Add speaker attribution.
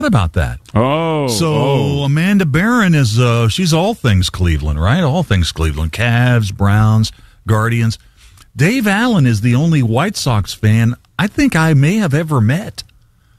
Speaker 1: about that.
Speaker 2: So
Speaker 1: Amanda Barron is she's all things Cleveland, right? All things Cleveland. Cavs, Browns, Guardians. Dave Allen is the only White Sox fan I think I may have ever met.